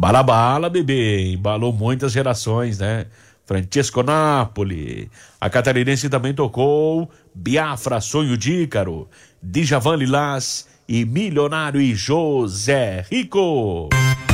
Bala Bala, bebê, embalou muitas gerações, né? Francesco Napoli. A catarinense também tocou Biafra, Sonho de Ícaro, Djavan Lilás e Milionário e José Rico.